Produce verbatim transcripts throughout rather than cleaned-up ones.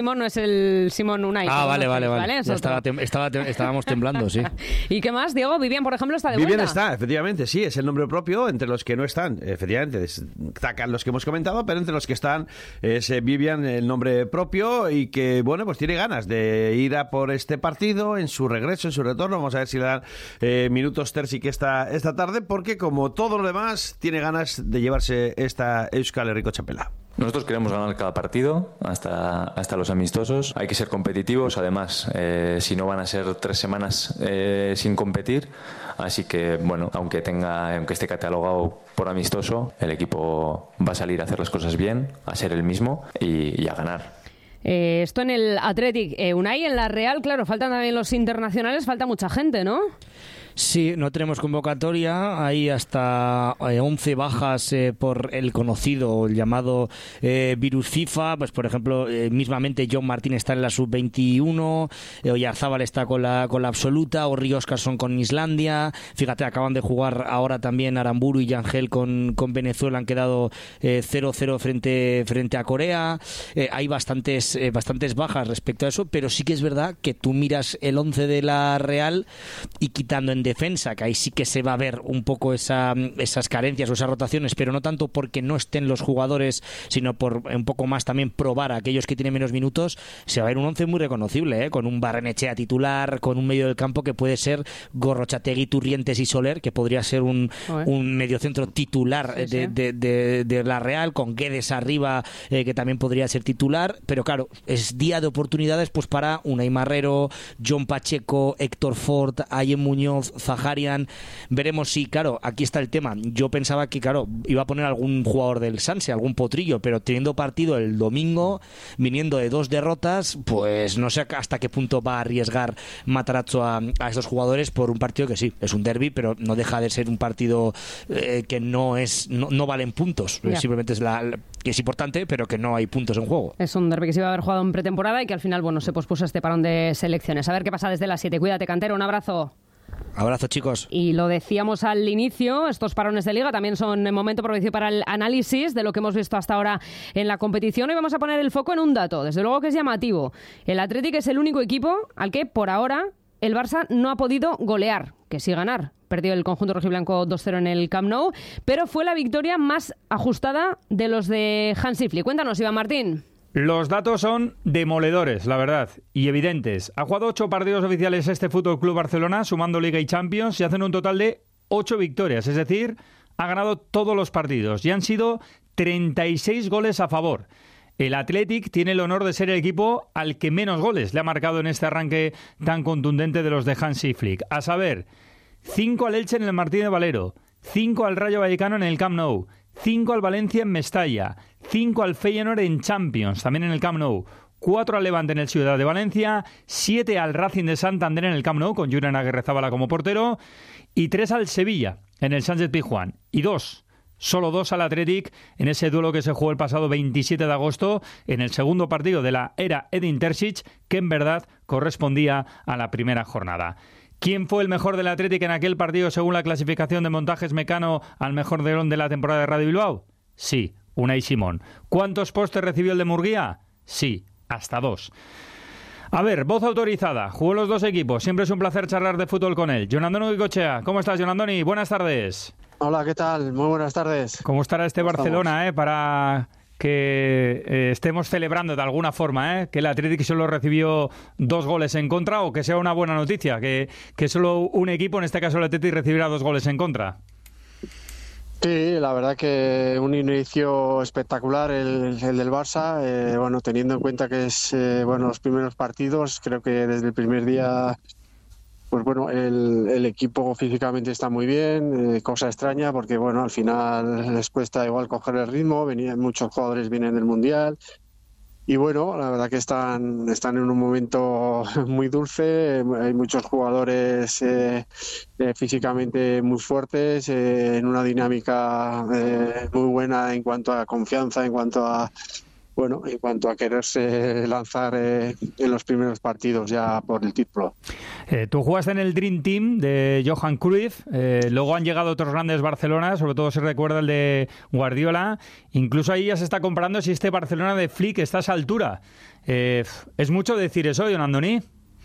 Simón no es el Simón Unai. Ah, vale, vale, vale. ¿vale? Ya estaba tem- estaba tem- estábamos temblando, sí. ¿Y qué más, Diego? Vivian, por ejemplo, está de Vivian vuelta. está, efectivamente, sí, es el nombre propio. Entre los que no están, efectivamente, destacan los que hemos comentado, pero entre los que están es eh, Vivian, el nombre propio, y que, bueno, pues tiene ganas de ir a por este partido en su regreso, en su retorno. Vamos a ver si le dan eh, minutos Terzi que esta, esta tarde, porque como todo lo demás, tiene ganas de llevarse esta Euskal Herriko Txapela. Nosotros queremos ganar cada partido, hasta, hasta los amistosos. Hay que ser competitivos, además, eh, si no van a ser tres semanas eh, sin competir. Así que, bueno, aunque tenga, aunque esté catalogado por amistoso, el equipo va a salir a hacer las cosas bien, a ser el mismo y, y a ganar. Eh, esto en el Athletic. Eh, Unai, en la Real, claro, faltan también los internacionales, falta mucha gente, ¿no? Sí, no tenemos convocatoria, hay hasta eh, once bajas eh, por el conocido, el llamado eh, virus FIFA, pues por ejemplo, eh, mismamente John Martín está en la sub veintiuno, eh, Oyarzábal está con la con la absoluta, Orri Óscarsson con Islandia, fíjate, acaban de jugar ahora también Aramburu y Yangel con, con Venezuela, han quedado eh, cero cero frente, frente a Corea, eh, hay bastantes, eh, bastantes bajas respecto a eso, pero sí que es verdad que tú miras el once de la Real y quitando en defensa, que ahí sí que se va a ver un poco esa, esas carencias o esas rotaciones, pero no tanto porque no estén los jugadores, sino por un poco más también probar a aquellos que tienen menos minutos, se va a ver un once muy reconocible, ¿eh? Con un Barrenechea titular, con un medio del campo que puede ser Gorrochategui, Turrientes y Soler, que podría ser un, un mediocentro titular sí, de, sí. De, de, de la Real, con Guedes arriba, eh, que también podría ser titular, pero claro, es día de oportunidades pues para Unai Marrero, John Pacheco, Héctor Ford, Ayen Muñoz, Zaharian. Veremos si, claro, aquí está el tema. Yo pensaba que, claro, iba a poner algún jugador del Sanse, algún potrillo, pero teniendo partido el domingo, viniendo de dos derrotas, pues no sé hasta qué punto va a arriesgar Matarazzo a, a estos jugadores por un partido que sí, es un derbi, pero no deja de ser un partido eh, que no es no, no valen puntos. Yeah. Simplemente es la, la que es importante, pero que no hay puntos en juego. Es un derbi que se iba a haber jugado en pretemporada y que al final, bueno, se pospuso este parón de selecciones. A ver qué pasa desde las siete. Cuídate, Cantero. Un abrazo. Abrazo, chicos. Y lo decíamos al inicio, estos parones de liga también son el momento propicio para el análisis de lo que hemos visto hasta ahora en la competición. Hoy vamos a poner el foco en un dato, desde luego que es llamativo. El Athletic es el único equipo al que, por ahora, el Barça no ha podido golear, que sí ganar. Perdió el conjunto rojiblanco dos cero en el Camp Nou, pero fue la victoria más ajustada de los de Hansi Flick. Cuéntanos, Iván Martín. Los datos son demoledores, la verdad, y evidentes. Ha jugado ocho partidos oficiales este F C Barcelona, sumando Liga y Champions, y hacen un total de ocho victorias, es decir, ha ganado todos los partidos, y han sido treinta y seis goles a favor. El Athletic tiene el honor de ser el equipo al que menos goles le ha marcado en este arranque tan contundente de los de Hansi Flick. A saber, cinco al Elche en el Martínez Valero, cinco al Rayo Vallecano en el Camp Nou, cinco al Valencia en Mestalla, cinco al Feyenoord en Champions, también en el Camp Nou, cuatro al Levante en el Ciudad de Valencia, siete al Racing de Santander en el Camp Nou, con Julen Aguirrezábala como portero, y tres al Sevilla en el Sánchez-Pizjuán, y dos, solo dos al Athletic en ese duelo que se jugó el pasado veintisiete de agosto, en el segundo partido de la era Edin Terzic, que en verdad correspondía a la primera jornada. ¿Quién fue el mejor del Athletic en aquel partido según la clasificación de Montajes Mecano al mejor delón de la temporada de Radio Bilbao? Sí, Unai Simón. ¿Cuántos postes recibió el de Murguía? Sí, hasta dos. A ver, voz autorizada. Jugó los dos equipos. Siempre es un placer charlar de fútbol con él. Jon Andoni Goicoechea. ¿Cómo estás, Jon Andoni? Buenas tardes. Hola, ¿qué tal? Muy buenas tardes. ¿Cómo estará este Barcelona, eh, para que eh, estemos celebrando de alguna forma, eh, que el Athletic solo recibió dos goles en contra, o que sea una buena noticia, que, que solo un equipo, en este caso el Athletic, recibiera dos goles en contra? Sí, la verdad que un inicio espectacular el, el del Barça, eh, bueno, teniendo en cuenta que es eh, bueno los primeros partidos, creo que desde el primer día, pues bueno, el, el equipo físicamente está muy bien, eh, cosa extraña porque bueno, al final les cuesta igual coger el ritmo, venían muchos jugadores vienen del Mundial. Y bueno, la verdad que están, están en un momento muy dulce, hay muchos jugadores eh, eh, físicamente muy fuertes, eh, en una dinámica eh, muy buena en cuanto a confianza, en cuanto a bueno, en cuanto a quererse lanzar eh, en los primeros partidos ya por el título. Eh, tú jugaste en el Dream Team de Johan Cruyff, eh, luego han llegado otros grandes Barcelona, sobre todo se recuerda el de Guardiola, incluso ahí ya se está comparando si este Barcelona de Flick está a esa altura. Eh, ¿Es mucho decir eso, Jon Andoni?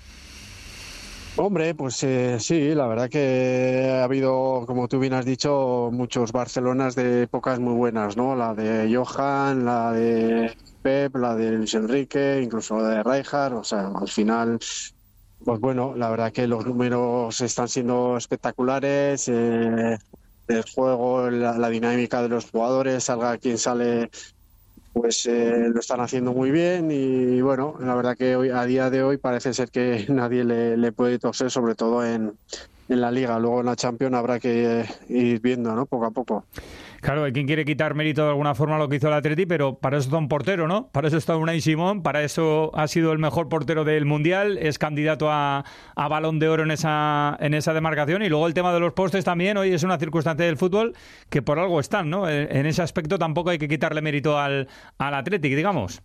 Hombre, pues eh, sí, la verdad que ha habido, como tú bien has dicho, muchos Barcelonas de épocas muy buenas, ¿no? La de Johan, la de Pep, la de Luis Enrique, incluso la de Rijkaard. O sea, al final, pues bueno, la verdad que los números están siendo espectaculares. Eh, el juego, la, la dinámica de los jugadores, salga quien sale, pues eh, lo están haciendo muy bien y bueno, la verdad que hoy a día de hoy parece ser que nadie le, le puede toser, sobre todo en, en la Liga. Luego en la Champions habrá que eh, ir viendo, ¿no? Poco a poco. Claro, hay quien quiere quitar mérito de alguna forma a lo que hizo el Atleti, pero para eso está un portero, ¿no? Para eso está Unai Simón, para eso ha sido el mejor portero del Mundial, es candidato a, a Balón de Oro en esa, en esa demarcación. Y luego el tema de los postes también, hoy es una circunstancia del fútbol que por algo están, ¿no? En, en ese aspecto tampoco hay que quitarle mérito al, al Atleti, digamos.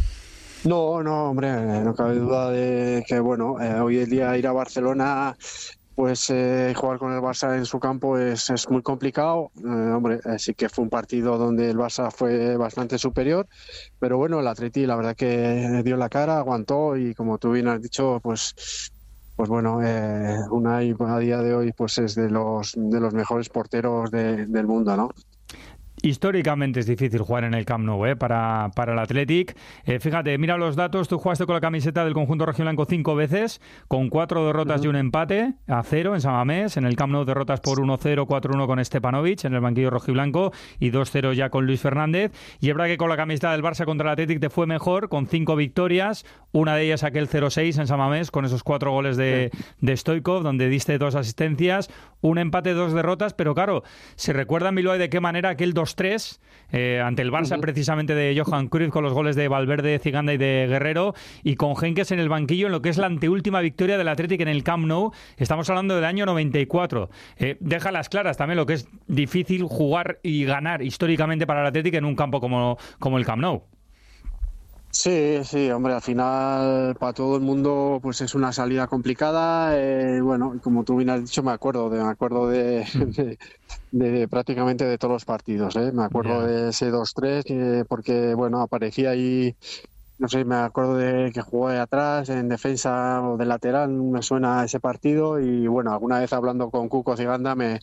No, no, hombre, no cabe duda de que, bueno, eh, hoy en día ir a Barcelona, pues eh, jugar con el Barça en su campo es, es muy complicado. Eh, hombre, eh, sí que fue un partido donde el Barça fue bastante superior, pero bueno, el Atleti la verdad que dio la cara, aguantó y como tú bien has dicho, pues pues bueno, eh, Unai a día de hoy pues es de los de los mejores porteros de, del mundo, ¿no? Históricamente es difícil jugar en el Camp Nou, ¿eh? para, para el Athletic. Eh, fíjate, mira los datos. Tú jugaste con la camiseta del conjunto rojiblanco cinco veces, con cuatro derrotas uh-huh. y un empate a cero en San Mamés. En el Camp Nou derrotas por uno cero, cuatro uno con Stepanovic en el banquillo rojiblanco y dos cero ya con Luis Fernández. Y es verdad que con la camiseta del Barça contra el Athletic te fue mejor, con cinco victorias. Una de ellas aquel cero seis en San Mamés, con esos cuatro goles de, de Stoichkov, donde diste dos asistencias. Un empate, dos derrotas, pero claro, se recuerda en Bilbao de qué manera aquel dos tres eh, ante el Barça, uh-huh. precisamente de Johan Cruyff, con los goles de Valverde, Ziganda y de Guerrero, y con Henkes en el banquillo en lo que es la anteúltima victoria del Athletic en el Camp Nou. Estamos hablando del año noventa y cuatro. Eh, deja las claras también lo que es difícil jugar y ganar históricamente para el Athletic en un campo como, como el Camp Nou. Sí, sí, hombre, al final para todo el mundo pues es una salida complicada. Eh, bueno, como tú bien has dicho, me acuerdo de, me acuerdo de, de, de, de prácticamente de todos los partidos. ¿eh? Me acuerdo yeah. de ese dos tres eh, porque bueno, aparecía ahí, no sé, me acuerdo de que jugué atrás en defensa o de lateral, me suena ese partido y bueno, alguna vez hablando con Cuco Ziganda me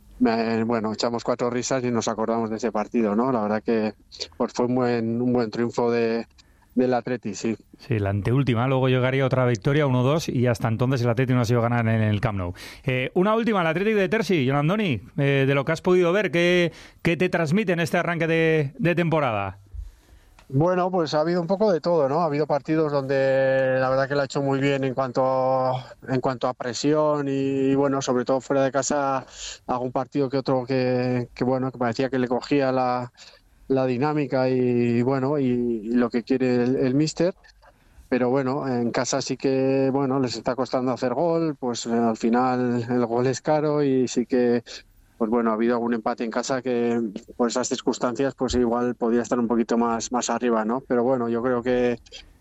Me, bueno, echamos cuatro risas y nos acordamos de ese partido, ¿no? La verdad que pues fue un buen, un buen triunfo de, del Atleti, sí. Sí, la anteúltima, luego llegaría otra victoria, uno dos, y hasta entonces el Atleti no ha sido ganar en el Camp Nou. Eh, una última, el Atleti de Terzi, Jon Andoni, eh, de lo que has podido ver, ¿qué, qué te transmite en este arranque de, de temporada? Bueno, pues ha habido un poco de todo, ¿no? Ha habido partidos donde la verdad que lo ha hecho muy bien en cuanto en cuanto a presión y bueno, sobre todo fuera de casa, algún partido que otro que, que bueno, que parecía que le cogía la, la dinámica y bueno, y, y lo que quiere el, el míster. Pero bueno, en casa sí que bueno, les está costando hacer gol, pues eh, al final el gol es caro y sí que pues bueno, ha habido algún empate en casa que por esas circunstancias pues igual podría estar un poquito más, más arriba, ¿no? Pero bueno, yo creo que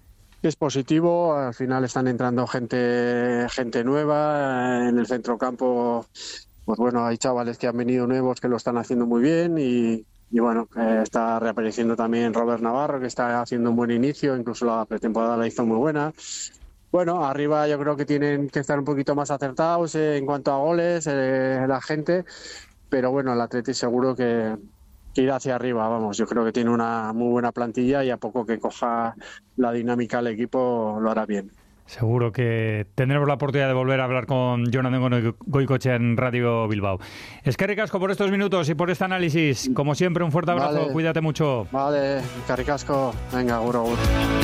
es positivo, al final están entrando gente, gente nueva en el centrocampo, pues bueno, hay chavales que han venido nuevos que lo están haciendo muy bien y, y bueno, eh, está reapareciendo también Robert Navarro que está haciendo un buen inicio, incluso la pretemporada la hizo muy buena. Bueno, arriba yo creo que tienen que estar un poquito más acertados eh, en cuanto a goles, eh, la gente. Pero bueno, el Atleti seguro que, que irá hacia arriba, vamos. Yo creo que tiene una muy buena plantilla y a poco que coja la dinámica el equipo lo hará bien. Seguro que tendremos la oportunidad de volver a hablar con Jon Andoni Goikoetxea en Radio Bilbao. Eskerrik asko por estos minutos y por este análisis. Como siempre, un fuerte abrazo. Vale. Cuídate mucho. Vale, eskerrik asko. Venga, guro, guro.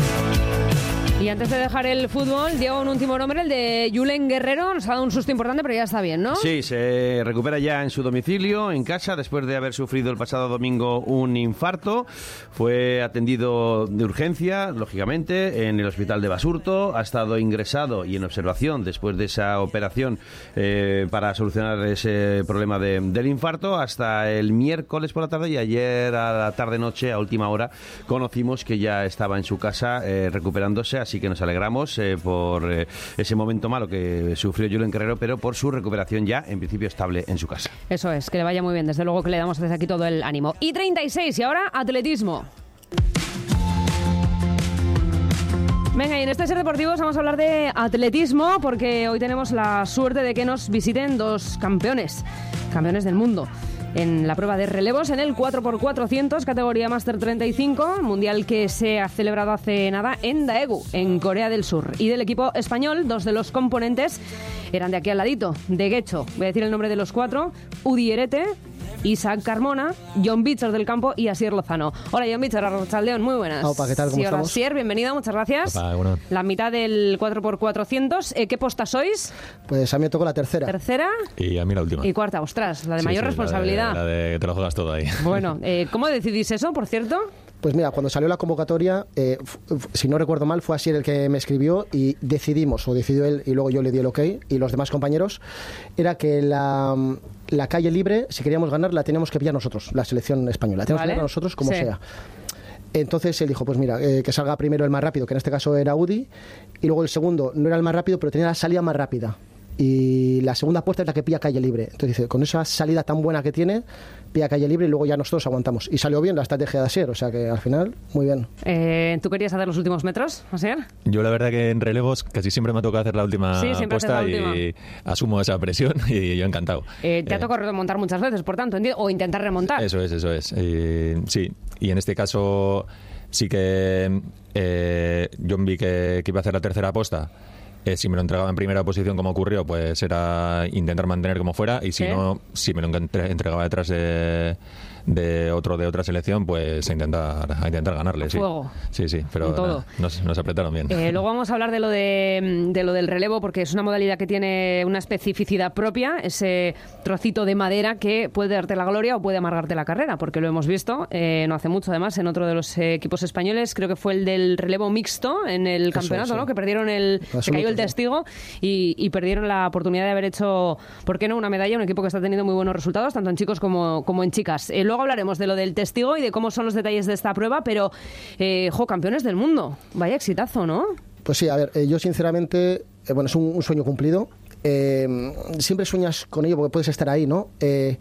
Y antes de dejar el fútbol, Diego, un último nombre, el de Julen Guerrero. Nos ha dado un susto importante, pero ya está bien, ¿no? Sí, se recupera ya en su domicilio, en casa, después de haber sufrido el pasado domingo un infarto. Fue atendido de urgencia, lógicamente, en el hospital de Basurto. Ha estado ingresado y en observación después de esa operación eh, para solucionar ese problema de, del infarto hasta el miércoles por la tarde, y ayer a la tarde-noche, a última hora, conocimos que ya estaba en su casa eh, recuperándose. Así que nos alegramos eh, por eh, ese momento malo que sufrió Julen Guerrero, pero por su recuperación ya, en principio, estable en su casa. Eso es, que le vaya muy bien. Desde luego que le damos desde aquí todo el ánimo. Y treinta y seis, y ahora atletismo. Venga, y en este Ser Deportivos vamos a hablar de atletismo, porque hoy tenemos la suerte de que nos visiten dos campeones, campeones del mundo en la prueba de relevos en el cuatro por cuatrocientos, categoría Máster treinta y cinco, mundial que se ha celebrado hace nada en Daegu, en Corea del Sur. Y del equipo español, dos de los componentes eran de aquí al ladito, de Guecho. Voy a decir el nombre de los cuatro: Udi Erete, Isaac Carmona, John Bitzer del campo y Asier Lozano. Hola, John Bitzer, Arrachaldeón, muy buenas. Opa, ¿qué tal? ¿Cómo sí, hola, estamos? Asier, bienvenido, muchas gracias. Opa, bueno. La mitad del cuatro por cuatrocientos. Eh, ¿Qué posta sois? Pues a mí me tocó la tercera. ¿Tercera? Y a mí la última. Y cuarta, ostras, la de Sí, mayor sí, responsabilidad. La de, la de te lo juegas todo ahí. Bueno, eh, ¿cómo decidís eso, por cierto? Pues mira, cuando salió la convocatoria, eh, f- f- si no recuerdo mal, fue Asier el que me escribió y decidimos, o decidió él y luego yo le di el ok, y los demás compañeros, era que la, la calle libre, si queríamos ganar, la teníamos que pillar nosotros, la selección española. La teníamos Vale. que ganar nosotros como Sí. sea. Entonces él dijo, pues mira, eh, que salga primero el más rápido, que en este caso era Udi, y luego el segundo no era el más rápido, pero tenía la salida más rápida. Y la segunda puerta es la que pilla calle libre. Entonces dice, con esa salida tan buena que tiene, pilla calle libre y luego ya nosotros aguantamos. Y salió bien la estrategia de Asier, o sea que al final, muy bien. Eh, ¿Tú querías hacer los últimos metros, Asier? Yo la verdad que en relevos casi siempre me ha tocado hacer la última Sí, siempre haces puesta la última. y asumo esa presión y yo encantado. Eh, te ha Eh, tocado remontar muchas veces, por tanto, enti- o intentar remontar. Eso es, eso es. Eh, sí, y en este caso sí que eh, yo vi que, que iba a hacer la tercera posta. Eh, si me lo entregaba en primera posición, como ocurrió, pues era intentar mantener como fuera, y si ¿Sí? no, si me lo entre- entregaba detrás de, de otro de otra selección, pues a intentar, a intentar ganarle. Sí, Fuego. sí, sí, pero Con todo. nada, nos, nos apretaron bien. Eh, luego vamos a hablar de lo de, de lo del relevo, porque es una modalidad que tiene una especificidad propia, ese trocito de madera que puede darte la gloria o puede amargarte la carrera, porque lo hemos visto eh, no hace mucho, además, en otro de los eh, equipos españoles, creo que fue el del relevo mixto en el Eso, campeonato, sí. ¿no? Que perdieron el, se Absoluto, cayó el sí. testigo y, y perdieron la oportunidad de haber hecho, ¿por qué no?, una medalla, un equipo que está teniendo muy buenos resultados, tanto en chicos como, como en chicas. Eh, luego hablaremos de lo del testigo y de cómo son los detalles de esta prueba, pero, eh, jo, campeones del mundo, vaya exitazo, ¿no? Pues sí, a ver, eh, yo sinceramente, eh, bueno, es un, un sueño cumplido. Eh, siempre sueñas con ello porque puedes estar ahí, ¿no? Eh,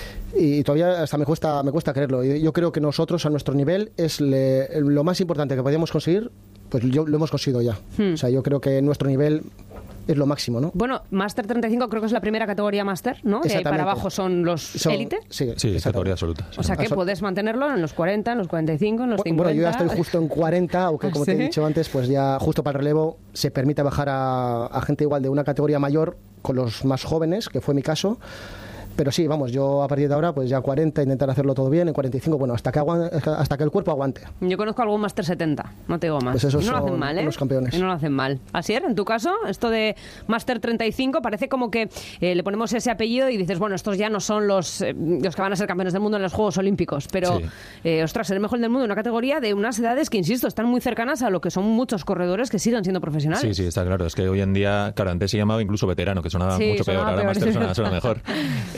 y todavía hasta me cuesta, me cuesta creerlo. Yo, yo creo que nosotros, a nuestro nivel, es le- lo más importante que podíamos conseguir, pues yo, lo hemos conseguido ya. Hmm. O sea, yo creo que nuestro nivel es lo máximo, ¿no? Bueno, Máster treinta y cinco creo que es la primera categoría Máster, ¿no? De ahí para Exactamente. abajo son los Son- élite. Sí, Sí, exactamente. categoría absoluta. O sea que Eso- puedes mantenerlo en los cuarenta, en los cuarenta y cinco, en los cincuenta. Bueno, yo ya estoy justo en cuarenta, aunque como te he ¿Sí? dicho antes, pues ya justo para el relevo se permite bajar a, a gente igual de una categoría mayor con los más jóvenes, que fue mi caso. Pero sí, vamos, yo a partir de ahora, pues ya cuarenta, intentar hacerlo todo bien, en cuarenta y cinco, bueno, hasta que, aguan- hasta que el cuerpo aguante. Yo conozco algún Máster setenta, no te digo más. Pues esos y no lo hacen son mal, ¿eh? unos campeones. Y no lo hacen mal. Asier, en tu caso, esto de Máster treinta y cinco parece como que eh, le ponemos ese apellido y dices, bueno, estos ya no son los, eh, los que van a ser campeones del mundo en los Juegos Olímpicos. Pero, Sí. eh, ostras, ser el mejor del mundo en una categoría de unas edades que, insisto, están muy cercanas a lo que son muchos corredores que siguen siendo profesionales. Sí, sí, está claro. Es que hoy en día, claro, antes se llamaba incluso veterano, que sonaba Sí, mucho peor. sonaba Ahora peor, máster sí, suena, es suena verdad. mejor.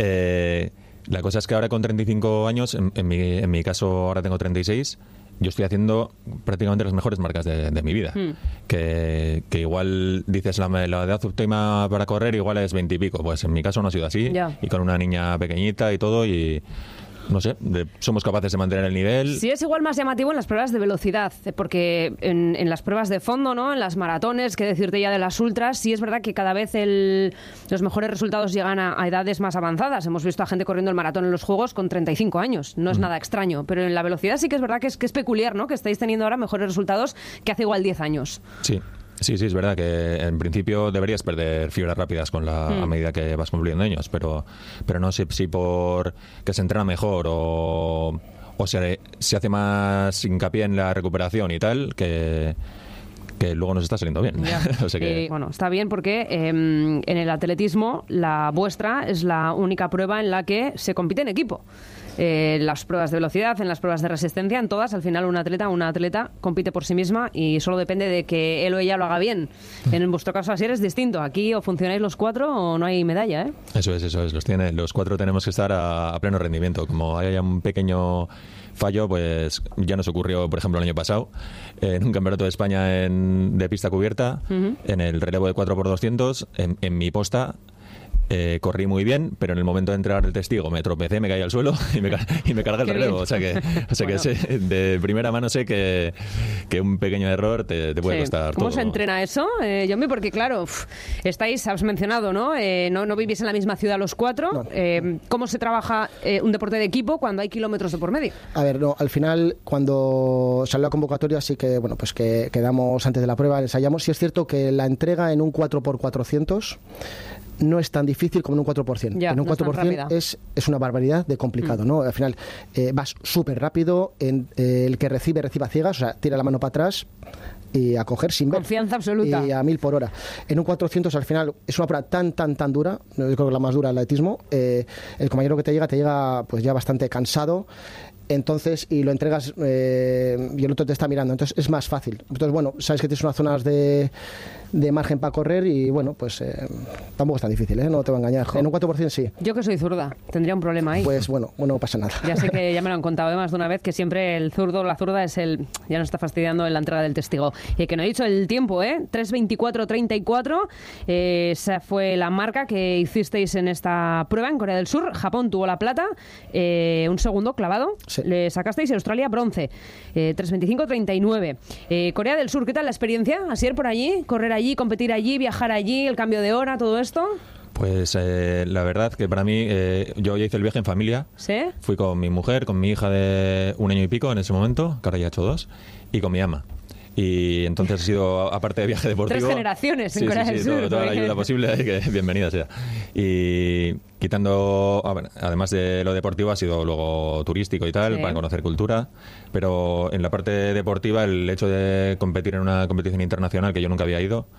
Eh, la cosa es que ahora con treinta y cinco años, en, en mi, en mi caso ahora tengo treinta y seis, yo estoy haciendo prácticamente las mejores marcas de, de mi vida. Hmm. Que, que igual dices la, la edad óptima para correr igual es veinte y pico. Pues en mi caso no ha sido así. Ya. Y con una niña pequeñita y todo y... No sé, de- somos capaces de mantener el nivel. Sí, es igual más llamativo en las pruebas de velocidad, eh, porque en, en las pruebas de fondo, ¿no? En las maratones, que decirte ya de las ultras, sí es verdad que cada vez el- los mejores resultados llegan a, a edades más avanzadas. Hemos visto a gente corriendo el maratón en los Juegos con treinta y cinco años, no es nada extraño, pero en la velocidad sí que es verdad que es, que es peculiar, ¿no? Que estáis teniendo ahora mejores resultados que hace igual diez años. Sí, sí, sí, es verdad que en principio deberías perder fibras rápidas con la, Mm. a medida que vas cumpliendo años, pero, pero no sé si por que se entrena mejor o, o se, se hace más hincapié en la recuperación y tal, que, que luego nos está saliendo bien. O sea que- Eh, bueno, está bien porque eh, en el atletismo la vuestra es la única prueba en la que se compite en equipo. Eh, las pruebas de velocidad, en las pruebas de resistencia, en todas, al final un atleta una atleta compite por sí misma y solo depende de que él o ella lo haga bien. En vuestro caso así es distinto. Aquí o funcionáis los cuatro o no hay medalla, ¿eh? Eso es, eso es. Los, tiene, los cuatro tenemos que estar a, a pleno rendimiento. Como haya un pequeño fallo, pues ya nos ocurrió, por ejemplo, el año pasado, en un campeonato de España en, de pista cubierta, Ujú. en el relevo de cuatro por doscientos, en, en mi posta, Eh, corrí muy bien, pero en el momento de entregar el testigo me tropecé, me caí al suelo y me, y me cargué el relevo. O sea que, o sea bueno. que sé, de primera mano sé que, que un pequeño error te, te puede sí. costar ¿Cómo todo. se entrena eso, eh, Yomi? Porque claro, uf, estáis, has mencionado, ¿no? Eh, ¿no? No vivís en la misma ciudad los cuatro. No. Eh, ¿Cómo se trabaja eh, un deporte de equipo cuando hay kilómetros de por medio? A ver, no, al final, cuando salió la convocatoria, sí que, bueno, pues que quedamos antes de la prueba, ensayamos. Sí es cierto que la entrega en un cuatro por cuatrocientos no es tan difícil como en un cuatro por ciento. Ya, en un no cuatro por ciento es, es una barbaridad de complicado, mm. ¿no? Al final eh, vas súper rápido, en, eh, el que recibe, recibe a ciegas, o sea, tira la mano para atrás y a coger sin ver. Confianza absoluta. Y a mil por hora. En un cuatrocientos al final es una prueba tan, tan, tan dura, yo creo que la más dura del atletismo, eh, el compañero que te llega, te llega pues ya bastante cansado, entonces, y lo entregas eh, y el otro te está mirando, entonces es más fácil. Entonces, bueno, sabes que tienes unas zonas de, de margen para correr y, bueno, pues eh, tampoco es tan difícil, ¿eh? No te va a engañar. En un cuatro por ciento sí. Yo que soy zurda, tendría un problema ahí. Pues bueno, bueno, no pasa nada. Ya sé que ya me lo han contado más de una vez, que siempre el zurdo, la zurda es el... Ya nos está fastidiando en la entrega del testigo. Y que no he dicho el tiempo, ¿eh? tres veinticuatro treinta y cuatro, eh, esa fue la marca que hicisteis en esta prueba en Corea del Sur. Japón tuvo la plata, eh, un segundo clavado. Sí. Le sacasteis y Australia bronce, eh, tres veinticinco treinta y nueve. Eh, Corea del Sur, ¿qué tal la experiencia? ¿Asier por allí? ¿Correr allí, competir allí, viajar allí, el cambio de hora, todo esto? Pues eh, la verdad que para mí, eh, yo ya hice el viaje en familia. ¿Sí? Fui con mi mujer, con mi hija de un año y pico en ese momento, que ahora ya he hecho dos, y con mi ama. Y entonces ha sido, aparte de viaje deportivo... Tres generaciones en sí, Corea sí, del sí, Sur. Todo, toda la ayuda posible, que bienvenida sea. Y quitando, además de lo deportivo, ha sido luego turístico y tal, sí. para conocer cultura. Pero en la parte deportiva, el hecho de competir en una competición internacional que yo nunca había ido,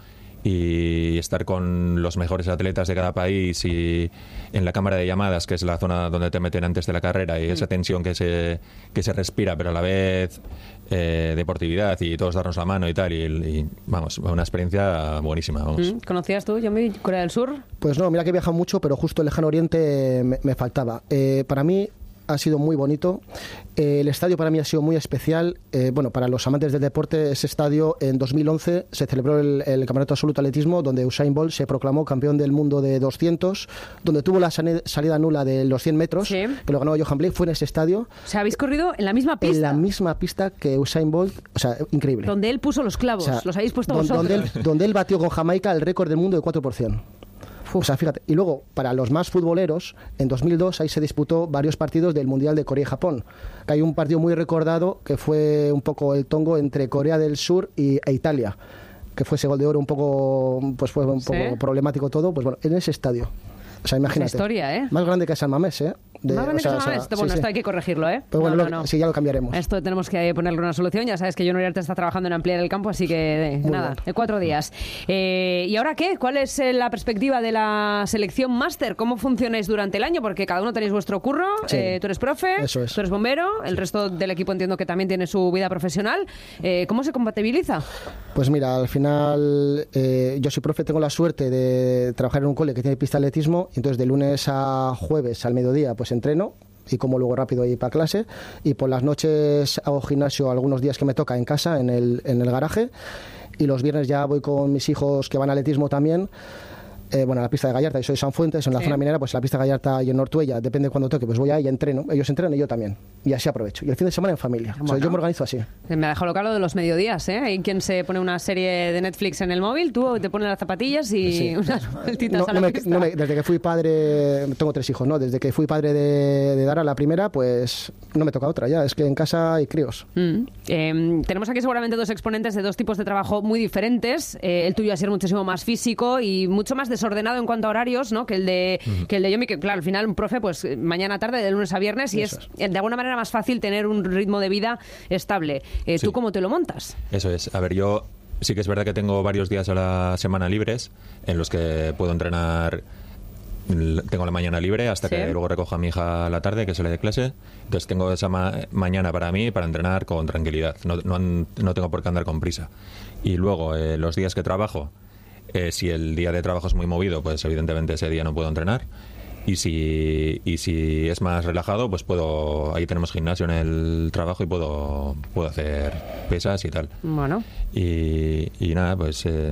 y estar con los mejores atletas de cada país y en la cámara de llamadas, que es la zona donde te meten antes de la carrera, y esa tensión que se, que se respira, pero a la vez eh, deportividad y todos darnos la mano y tal, y, y vamos, una experiencia buenísima. Vamos. ¿Conocías tú, Yomi, Corea del Sur? Pues no, mira que he viajado mucho, pero justo el lejano oriente me, me faltaba. Eh, para mí ha sido muy bonito. Eh, el estadio para mí ha sido muy especial. Eh, bueno, para los amantes del deporte, ese estadio en dos mil once se celebró el, el Campeonato Absoluto de Atletismo, donde Usain Bolt se proclamó campeón del mundo de doscientos, donde tuvo la salida nula de los cien metros, sí. que lo ganó Johan Blake, fue en ese estadio. O sea, habéis corrido en la misma pista. En la misma pista que Usain Bolt, o sea, increíble. Donde él puso los clavos, o sea, los habéis puesto don, vosotros. Donde él, donde él batió con Jamaica el récord del mundo de cuatro por ciento. O sea, fíjate. Y luego, para los más futboleros, en dos mil dos ahí se disputó varios partidos del Mundial de Corea y Japón. Hay un partido muy recordado que fue un poco el tongo entre Corea del Sur y, e Italia, que fue ese gol de oro un poco, pues fue un poco ¿sí? problemático todo. Pues bueno, en ese estadio. O sea, imagínate. Esa historia, ¿eh? Más grande que San Mamés, ¿eh? De, más grande o sea, que San Mamés. O sea, bueno, sí, esto sí. hay que corregirlo, ¿eh? Pero bueno, no, lo, no, no. sí, ya lo cambiaremos. Esto tenemos que ponerle una solución. Ya sabes que Jon Uriarte está trabajando en ampliar el campo, así que Muy nada, en cuatro días. Eh, ¿Y ahora qué? ¿Cuál es la perspectiva de la selección máster? ¿Cómo funcionáis durante el año? Porque cada uno tenéis vuestro curro. Sí. Eh, tú eres profe, Eso es. tú eres bombero, el sí. resto del equipo entiendo que también tiene su vida profesional. Eh, ¿Cómo se compatibiliza? Pues mira, al final eh, yo soy profe, tengo la suerte de trabajar en un cole que tiene pista de atletismo, y entonces de lunes a a jueves al mediodía pues entreno y como luego rápido ahí para clase, y por las noches hago gimnasio algunos días que me toca en casa, en el, en el garaje, y los viernes ya voy con mis hijos que van a atletismo también. Eh, bueno, a la pista de Gallarta, yo soy San Fuentes, en la sí. zona minera, pues la pista de Gallarta y en Ortuella, depende de cuándo toque, pues voy ahí y entreno, ellos entrenan y yo también, y así aprovecho. Y el fin de semana en familia, bueno, o sea, yo me organizo así. Me ha dejado local lo de los mediodías, ¿eh? Hay quien se pone una serie de Netflix en el móvil, tú te pones las zapatillas y sí. unas vueltitas no, a la no me, pista. No me, desde que fui padre, tengo tres hijos, ¿no? Desde que fui padre de, de Dara, la primera, pues no me toca otra ya, es que en casa hay críos. Mm. Eh, tenemos aquí seguramente dos exponentes de dos tipos de trabajo muy diferentes, eh, el tuyo va a ser muchísimo más físico y mucho más desordenado en cuanto a horarios, ¿no? que el de uh-huh. que el de Yomi, que claro, al final un profe pues mañana tarde de lunes a viernes y Eso es, es de alguna manera más fácil tener un ritmo de vida estable. Eh, sí. ¿Tú cómo te lo montas? Eso es. A ver, yo sí que es verdad que tengo varios días a la semana libres en los que puedo entrenar. Tengo la mañana libre hasta ¿Sí? que luego recojo a mi hija a la tarde, que sale de clase. Entonces tengo esa ma- mañana para mí, para entrenar con tranquilidad. No, no, no tengo por qué andar con prisa. Y luego, eh, los días que trabajo, Eh, si el día de trabajo es muy movido, pues evidentemente ese día no puedo entrenar. Y si, y si es más relajado, pues puedo... Ahí tenemos gimnasio en el trabajo y puedo, puedo hacer pesas y tal. Bueno. Y, y nada, pues eh,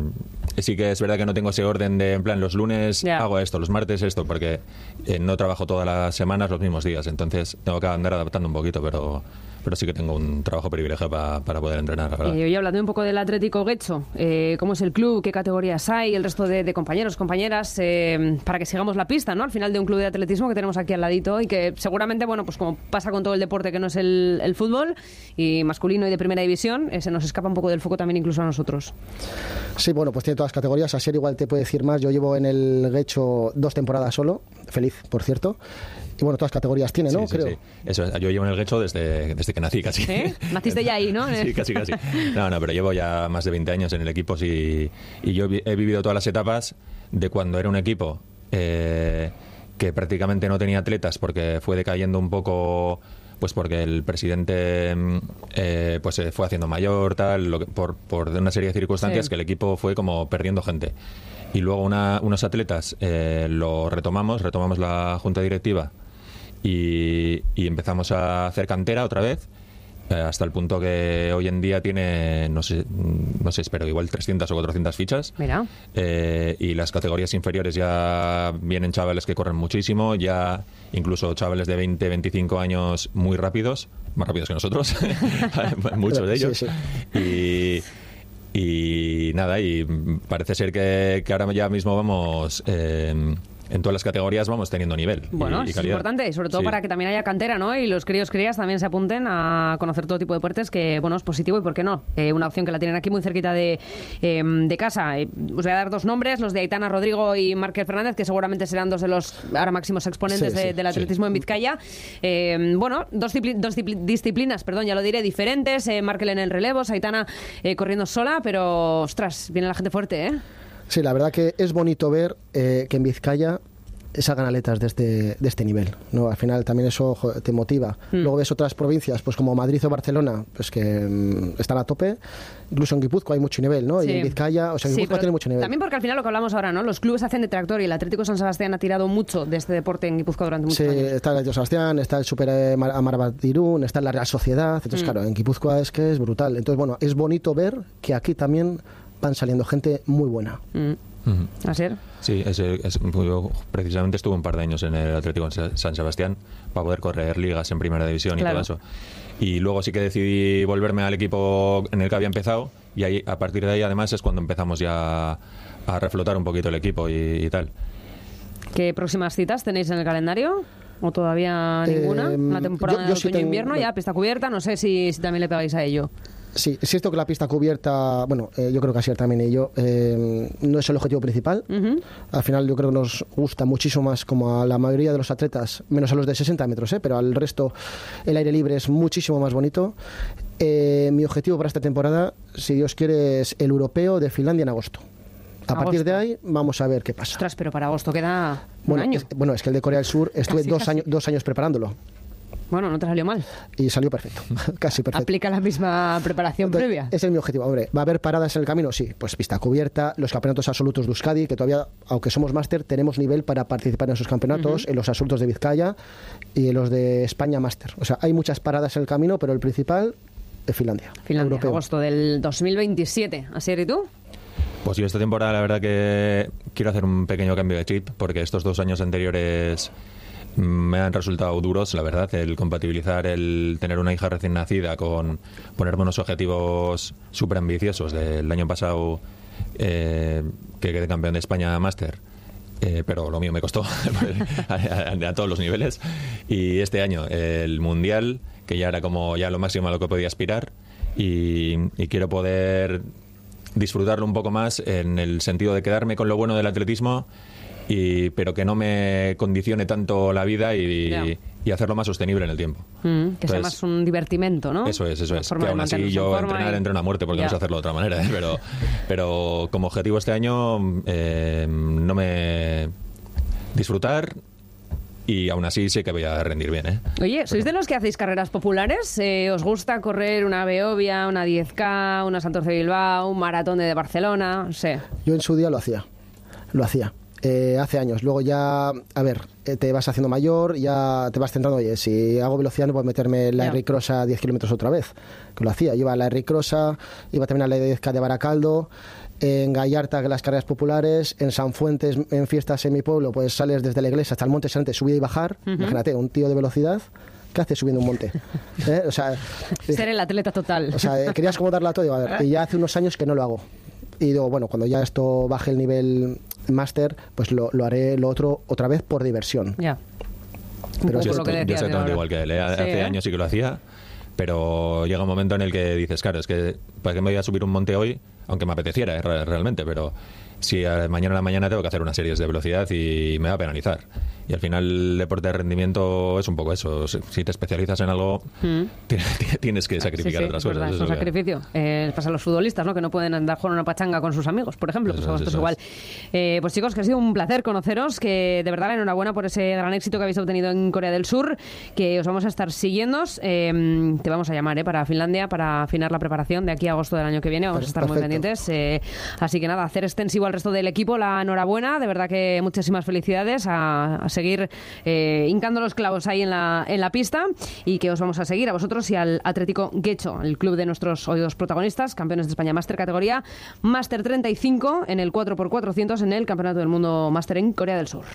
sí que es verdad que no tengo ese orden de, en plan, los lunes yeah. hago esto, los martes esto, porque eh, no trabajo todas las semanas los mismos días, entonces tengo que andar adaptando un poquito, pero... pero sí que tengo un trabajo privilegiado pa, para poder entrenar, la verdad. Y hoy hablando un poco del Atlético Guecho, eh, ¿cómo es el club? ¿Qué categorías hay? El resto de, de compañeros, compañeras, eh, para que sigamos la pista, ¿no? Al final de un club de atletismo que tenemos aquí al ladito y que seguramente, bueno, pues como pasa con todo el deporte que no es el, el fútbol, y masculino y de primera división, eh, se nos escapa un poco del foco también incluso a nosotros. Sí, bueno, pues tiene todas las categorías. Asier igual te puede decir más. Yo llevo en el Guecho dos temporadas solo, feliz, por cierto. Y bueno, todas las categorías tiene, ¿no? Sí, sí, Creo. Sí. Eso, yo llevo en el Guecho desde, desde que nací casi. ¿Sí? Naciste ya ahí, ¿no? Sí, casi, casi. No, no, pero llevo ya más de veinte años en el equipo, sí, y yo he vivido todas las etapas de cuando era un equipo eh, que prácticamente no tenía atletas porque fue decayendo un poco, pues porque el presidente eh, pues se fue haciendo mayor, tal, lo que, por, por una serie de circunstancias, sí, que el equipo fue como perdiendo gente. Y luego una, unos atletas eh, lo retomamos, retomamos la junta directiva y, y empezamos a hacer cantera otra vez, eh, hasta el punto que hoy en día tiene, no sé, no sé, espero igual trescientas o cuatrocientas fichas. Mira. Eh, y las categorías inferiores ya vienen chavales que corren muchísimo, ya incluso chavales de veinte, veinticinco años muy rápidos, más rápidos que nosotros, muchos de ellos. Sí, sí. Y, y nada, y parece ser que, que ahora ya mismo vamos... Eh, en todas las categorías vamos teniendo nivel. Bueno, y, y es calidad. importante, y sobre todo sí. para que también haya cantera, ¿no? Y los críos crías también se apunten a conocer todo tipo de deportes, que, bueno, es positivo y, ¿por qué no? Eh, una opción que la tienen aquí muy cerquita de, eh, de casa. Eh, os voy a dar dos nombres, los de Aitana Rodrigo y Márquez Fernández, que seguramente serán dos de los ahora máximos exponentes sí, de, sí, del atletismo sí. en Vizcaya. Eh, bueno, dos, dos disciplinas, perdón, ya lo diré, diferentes. Eh, Márquez en el relevo, Aitana eh, corriendo sola, pero, ostras, viene la gente fuerte, ¿eh? Sí, la verdad que es bonito ver eh, que en Vizcaya salgan atletas de este, de este nivel, ¿no? Al final también eso te motiva. Mm. Luego ves otras provincias, pues como Madrid o Barcelona, pues que mmm, están a tope. Incluso en Guipúzcoa hay mucho nivel, ¿no? Sí. Y en Vizcaya, o sea, en Guipúzcoa sí, tiene mucho nivel. También porque al final lo que hablamos ahora, ¿no? Los clubes hacen de tractor y el Atlético San Sebastián ha tirado mucho de este deporte en Guipúzcoa durante muchos sí, años. Sí, está el Atlético San Sebastián, está el Super Amarabat Irún, está la Real Sociedad. Entonces, mm. claro, en Guipúzcoa es que es brutal. Entonces, bueno, es bonito ver que aquí también van saliendo gente muy buena. Mm. Uh-huh. ¿Así es? Sí, es, es, yo precisamente estuve un par de años en el Atlético San Sebastián para poder correr ligas en primera división claro. y todo eso. Y luego sí que decidí volverme al equipo en el que había empezado y ahí, a partir de ahí además es cuando empezamos ya a reflotar un poquito el equipo y, y tal. ¿Qué próximas citas tenéis en el calendario? ¿O todavía ninguna? Eh, ¿La temporada yo, yo de otoño-invierno? Sí tengo... Ya, pista cubierta, no sé si, si también le pegáis a ello. Sí, es cierto que la pista cubierta, bueno, eh, yo creo que así también y yo, eh, no es el objetivo principal. Uh-huh. Al final yo creo que nos gusta muchísimo más, como a la mayoría de los atletas, menos a los de sesenta metros, ¿eh? Pero al resto el aire libre es muchísimo más bonito. Eh, mi objetivo para esta temporada, si Dios quiere, es el europeo de Finlandia en agosto. A agosto. Partir de ahí vamos a ver qué pasa. Ostras, pero para agosto queda bueno, un año. Es, bueno, es que el de Corea del Sur estuve casi, dos, casi. Años, dos años preparándolo. Bueno, no te salió mal. Y salió perfecto, casi perfecto. ¿Aplica la misma preparación Entonces, previa? Ese es mi objetivo. Hombre, ¿va a haber paradas en el camino? Sí, pues pista cubierta, los campeonatos absolutos de Euskadi, que todavía, aunque somos máster, tenemos nivel para participar en esos campeonatos, uh-huh. en los absolutos de Vizcaya y en los de España máster. O sea, hay muchas paradas en el camino, pero el principal es Finlandia. Finlandia, europeo. Agosto del dos mil veintisiete. ¿Así eres tú? Pues yo esta temporada la verdad que quiero hacer un pequeño cambio de chip, porque estos dos años anteriores me han resultado duros, la verdad, el compatibilizar el tener una hija recién nacida con ponerme unos objetivos súper ambiciosos. Del año pasado eh, que quedé campeón de España máster, eh, pero lo mío me costó a, a, a todos los niveles, y este año el mundial, que ya era como ya lo máximo a lo que podía aspirar, y, y quiero poder disfrutarlo un poco más en el sentido de quedarme con lo bueno del atletismo, y, pero que no me condicione tanto la vida y, yeah. y hacerlo más sostenible en el tiempo. Mm, que Entonces, sea más un divertimento, ¿no? Eso es, eso es. Que aún así yo entrenar, y... entreno a muerte, porque yeah. no sé hacerlo de otra manera, ¿eh? pero, pero como objetivo este año eh, no me... disfrutar, y aún así sé que voy a rendir bien, ¿eh? Oye, ¿sois de los que hacéis carreras populares? Eh, ¿Os gusta correr una Beovia, una diez K, una Santurce Bilbao, un maratón de Barcelona? No sé. Yo en su día lo hacía, lo hacía. Eh, hace años. Luego ya, a ver, eh, te vas haciendo mayor, ya te vas centrando, oye, si hago velocidad no puedo meterme la yeah. R Cross a diez kilómetros otra vez, que lo hacía. Yo iba a la R Cross, iba también a la diez K de Baracaldo, en Gallarta, que las carreras populares, en San Fuentes, en fiestas en mi pueblo, pues sales desde la iglesia hasta el Monte Sanante, subir y bajar. Uh-huh. Imagínate, un tío de velocidad, ¿qué hace subiendo un monte? ¿Eh? O sea, ser el atleta total. O sea, querías como darla todo, digo, a ver, y ya hace unos años que no lo hago. Y digo, bueno, cuando ya esto baje el nivel máster, pues lo, lo haré lo otro otra vez por diversión. Ya. Pero yo, lo que decías, yo exactamente igual que él. Hace sí, ¿eh? años sí que lo hacía, pero llega un momento en el que dices, claro, es que ¿para qué me voy a subir un monte hoy? Aunque me apeteciera eh, realmente, pero si mañana a la mañana tengo que hacer unas series de velocidad y me va a penalizar. Y al final el deporte de rendimiento es un poco eso. Si te especializas en algo, mm. tienes que sacrificar sí, sí, otras es cosas. Verdad, es un sacrificio. Eh, pasa a los futbolistas, ¿no? Que no pueden andar jugando una pachanga con sus amigos, por ejemplo. Pues eso, pues, eso igual. Eh, pues chicos, que ha sido un placer conoceros, que de verdad la enhorabuena por ese gran éxito que habéis obtenido en Corea del Sur, que os vamos a estar siguiendo. Eh, te vamos a llamar eh, para Finlandia para afinar la preparación de aquí a agosto del año que viene. Vamos a estar Perfecto. muy pendientes. Eh, así que nada, hacer extensivo al resto del equipo la enhorabuena. De verdad que muchísimas felicidades a, a seguir eh, hincando los clavos ahí en la, en la pista, y que os vamos a seguir a vosotros y al Atlético Guecho, el club de nuestros hoy dos protagonistas, campeones de España Máster categoría Máster treinta y cinco en el cuatro por cuatrocientos en el Campeonato del Mundo Máster en Corea del Sur.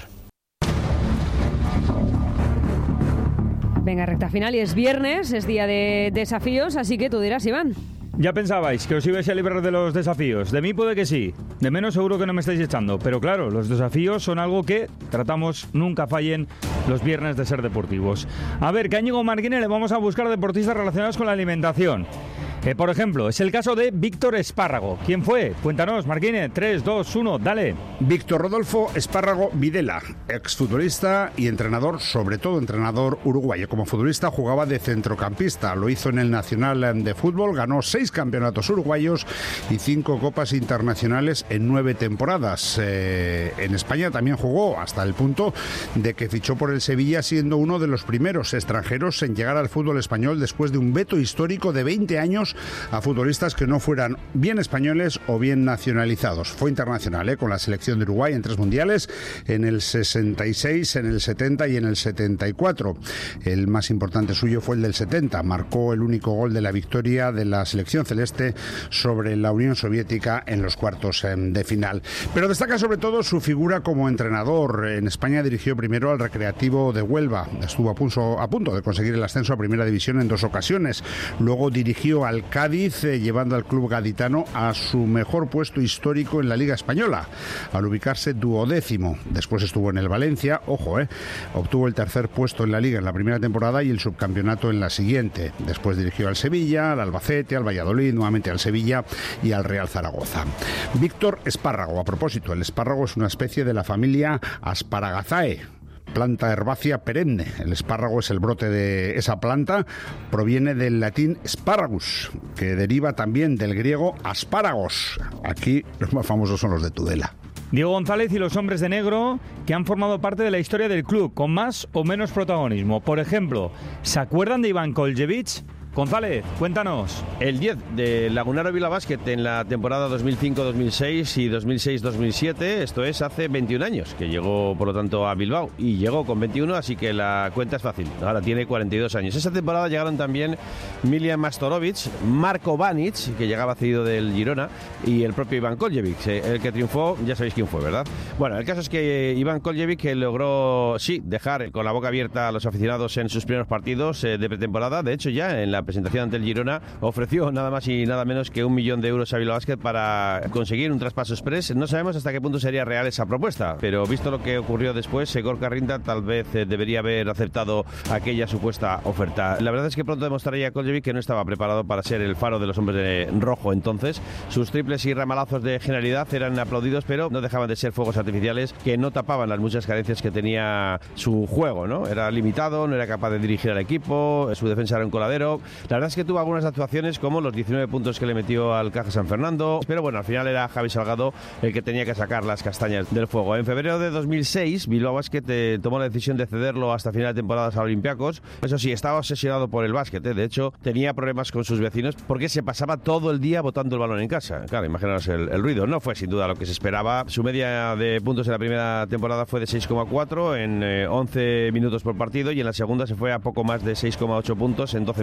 Venga, recta final y es viernes, es día de desafíos, así que tú dirás, Iván. Ya pensabais que os ibais a librar de los desafíos. De mí puede que sí. De menos seguro que no me estáis echando. Pero claro, los desafíos son algo que tratamos nunca fallen los viernes de Ser Deportivos. A ver, que a Íñigo Marquine le vamos a buscar deportistas relacionados con la alimentación. Eh, por ejemplo, es el caso de Víctor Espárrago. ¿Quién fue? Cuéntanos, Marquine. tres, dos, uno, dale. Víctor Rodolfo Espárrago Videla, exfutbolista y entrenador, sobre todo entrenador uruguayo. Como futbolista jugaba de centrocampista. Lo hizo en el Nacional de Fútbol, ganó seis campeonatos uruguayos y cinco copas internacionales en nueve temporadas. Eh, en España también jugó hasta el punto de que fichó por el Sevilla, siendo uno de los primeros extranjeros en llegar al fútbol español después de un veto histórico de veinte años a futbolistas que no fueran bien españoles o bien nacionalizados. Fue internacional ¿eh? con la selección de Uruguay en tres mundiales, en el sesenta y seis, en el setenta y en el setenta y cuatro. El más importante suyo fue el del setenta. Marcó el único gol de la victoria de la selección celeste sobre la Unión Soviética en los cuartos de final. Pero destaca sobre todo su figura como entrenador. En España dirigió primero al Recreativo de Huelva. Estuvo a punto, a punto de conseguir el ascenso a Primera División en dos ocasiones. Luego dirigió al Cádiz, eh, llevando al club gaditano a su mejor puesto histórico en la Liga Española, al ubicarse duodécimo. Después estuvo en el Valencia, ojo, eh, obtuvo el tercer puesto en la Liga en la primera temporada y el subcampeonato en la siguiente. Después dirigió al Sevilla, al Albacete, al Valladolid, nuevamente al Sevilla y al Real Zaragoza. Víctor Espárrago, a propósito, el espárrago es una especie de la familia Asparagaceae, planta herbácea perenne. El espárrago es el brote de esa planta, proviene del latín sparagus, que deriva también del griego aspáragos. Aquí los más famosos son los de Tudela. Diego González y los hombres de negro, que han formado parte de la historia del club, con más o menos protagonismo. Por ejemplo, ¿se acuerdan de Iván Koljevic? González, cuéntanos. El diez de Lagunaro Bilbao Basket en la temporada dos mil cinco dos mil seis y dos mil seis dos mil siete, esto es hace veintiún años, que llegó por lo tanto a Bilbao y llegó con veintiuno, así que la cuenta es fácil. Ahora tiene cuarenta y dos años. Esa temporada llegaron también Miljan Mastorovic, Marko Banic, que llegaba cedido del Girona, y el propio Iván Koljevic, el que triunfó, ya sabéis quién fue, ¿verdad? Bueno, el caso es que Iván Koljevic logró, sí, dejar con la boca abierta a los aficionados en sus primeros partidos eh, de pretemporada. De hecho, ya en la presentación ante el Girona ofreció nada más y nada menos que un millón de euros a Bilbao Basket para conseguir un traspaso express. No sabemos hasta qué punto sería real esa propuesta, pero visto lo que ocurrió después, Gorka Rinda tal vez eh, debería haber aceptado aquella supuesta oferta. La verdad es que pronto demostraría a Koljevic que no estaba preparado para ser el faro de los hombres de rojo. Entonces, sus triples y ramalazos de genialidad eran aplaudidos, pero no dejaban de ser fuegos artificiales que no tapaban las muchas carencias que tenía su juego, ¿no? Era limitado, no era capaz de dirigir al equipo, su defensa era un coladero. La verdad es que tuvo algunas actuaciones como los diecinueve puntos que le metió al Caja San Fernando, pero bueno, al final era Javi Salgado el que tenía que sacar las castañas del fuego. En febrero de dos mil seis, Bilbao Basket eh, tomó la decisión de cederlo hasta final de temporada a Olympiacos. Eso sí, estaba obsesionado por el básquet, eh. de hecho, tenía problemas con sus vecinos porque se pasaba todo el día botando el balón en casa. Claro, imaginaos el, el ruido. No fue sin duda lo que se esperaba. Su media de puntos en la primera temporada fue de seis coma cuatro en eh, once minutos por partido, y en la segunda se fue a poco más de seis coma ocho puntos en doce minutos de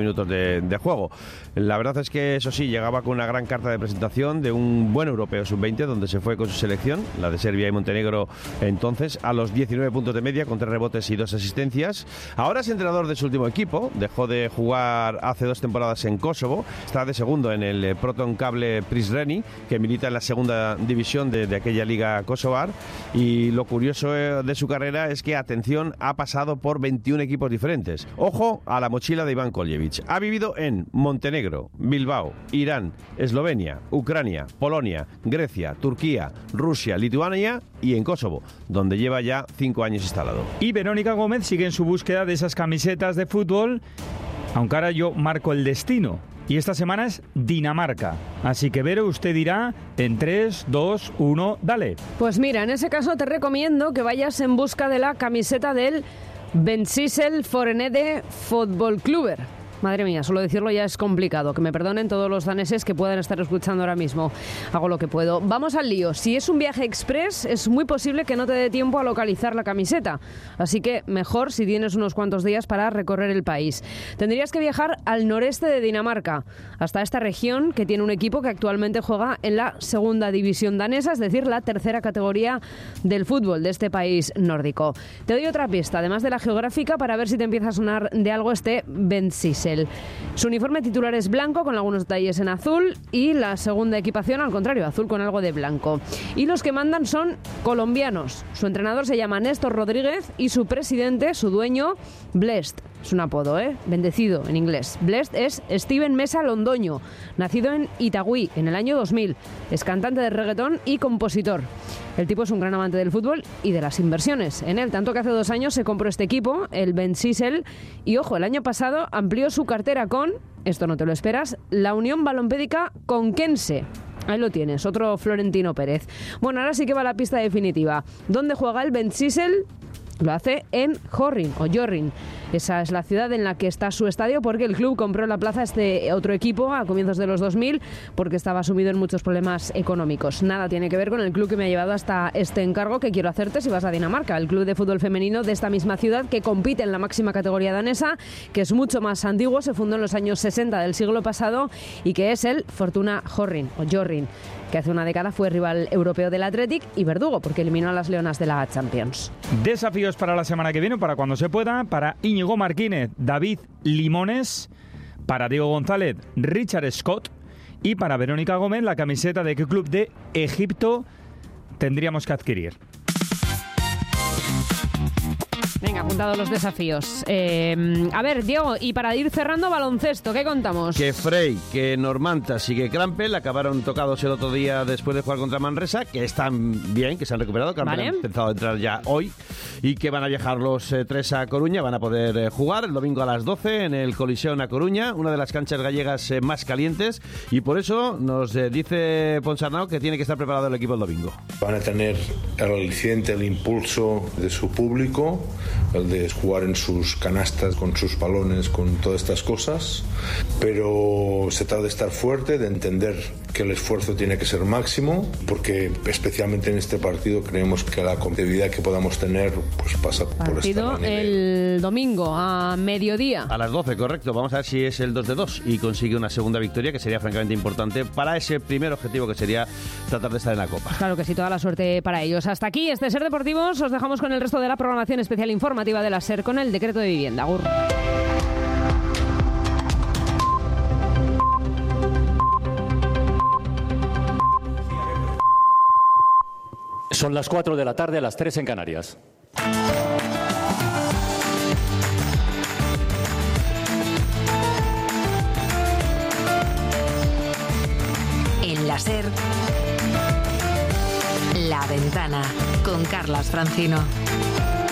de, de juego. La verdad es que, eso sí, llegaba con una gran carta de presentación de un buen europeo sub veinte, donde se fue con su selección, la de Serbia y Montenegro, entonces, a los diecinueve puntos de media, con tres rebotes y dos asistencias. Ahora es entrenador de su último equipo, dejó de jugar hace dos temporadas en Kosovo, está de segundo en el Proton Cable Prizreni, que milita en la segunda división de, de aquella liga kosovar, y lo curioso de su carrera es que, atención, ha pasado por veintiún equipos diferentes. Ojo a la mochila de Iván Koljevic. Ha vivido en Montenegro, Bilbao, Irán, Eslovenia, Ucrania, Polonia, Grecia, Turquía, Rusia, Lituania y en Kosovo, donde lleva ya cinco años instalado. Y Verónica Gómez sigue en su búsqueda de esas camisetas de fútbol, aunque ahora yo marco el destino. Y esta semana es Dinamarca. Así que, Vero, usted dirá en tres, dos, uno, dale. Pues mira, en ese caso te recomiendo que vayas en busca de la camiseta del Vendsyssel Forenede Fotballklubber. Madre mía, solo decirlo ya es complicado. Que me perdonen todos los daneses que puedan estar escuchando ahora mismo. Hago lo que puedo. Vamos al lío. Si es un viaje express, es muy posible que no te dé tiempo a localizar la camiseta. Así que mejor si tienes unos cuantos días para recorrer el país. Tendrías que viajar al noreste de Dinamarca, hasta esta región que tiene un equipo que actualmente juega en la segunda división danesa, es decir, la tercera categoría del fútbol de este país nórdico. Te doy otra pista, además de la geográfica, para ver si te empieza a sonar de algo este Vendsyssel. Su uniforme titular es blanco con algunos detalles en azul y la segunda equipación, al contrario, azul con algo de blanco. Y los que mandan son colombianos. Su entrenador se llama Néstor Rodríguez y su presidente, su dueño, Blessed. Es un apodo, ¿eh? Bendecido en inglés. Blessed es Steven Mesa Londoño, nacido en Itagüí en el año dos mil. Es cantante de reggaetón y compositor. El tipo es un gran amante del fútbol y de las inversiones en él, tanto que hace dos años se compró este equipo, el Vendsyssel, y ojo, el año pasado amplió su cartera con, esto no te lo esperas, la Unión Balompédica Conquense. Ahí lo tienes, otro Florentino Pérez. Bueno, ahora sí que va la pista definitiva. ¿Dónde juega el Vendsyssel? Lo hace en Jorrin o Jorrin. Esa es la ciudad en la que está su estadio, porque el club compró la plaza a este otro equipo a comienzos de los dos mil porque estaba sumido en muchos problemas económicos. Nada tiene que ver con el club que me ha llevado hasta este encargo que quiero hacerte si vas a Dinamarca, el club de fútbol femenino de esta misma ciudad que compite en la máxima categoría danesa, que es mucho más antiguo, se fundó en los años sesenta del siglo pasado y que es el Fortuna Jorrin o Jorrin, que hace una década fue rival europeo del Athletic y verdugo porque eliminó a las Leonas de la Champions. Desafíos para la semana que viene, para cuando se pueda, para Íñigo Martínez, David Limones, para Diego González, Richard Scott, y para Verónica Gómez, la camiseta de qué club de Egipto tendríamos que adquirir. Venga, apuntados los desafíos. Eh, a ver, Diego, y para ir cerrando, baloncesto, ¿qué contamos? Que Frey, que Normantas y que Krampel acabaron tocados el otro día después de jugar contra Manresa, que están bien, que se han recuperado, que han vale. empezado a entrar ya hoy y que van a viajar los eh, tres a Coruña, van a poder eh, jugar el domingo a las doce en el Coliseo a Coruña, una de las canchas gallegas eh, más calientes, y por eso nos eh, dice Ponsarnau que tiene que estar preparado el equipo el domingo. Van a tener el aliciente, el impulso de su público, el de jugar en sus canastas, con sus balones, con todas estas cosas, pero se trata de estar fuerte, de entender que el esfuerzo tiene que ser máximo, porque especialmente en este partido creemos que la competitividad que podamos tener pues pasa por estar a nivel. El domingo a mediodía. A las doce, correcto. Vamos a ver si es el dos de dos y consigue una segunda victoria, que sería francamente importante para ese primer objetivo, que sería tratar de estar en la Copa. Claro que sí, toda la suerte para ellos. Hasta aquí este Ser Deportivos. Os dejamos con el resto de la programación especial informativa de la SER con el decreto de vivienda. Agur. Son las cuatro de la tarde, a las tres en Canarias. En la SER, La Ventana, con Carlas Francino.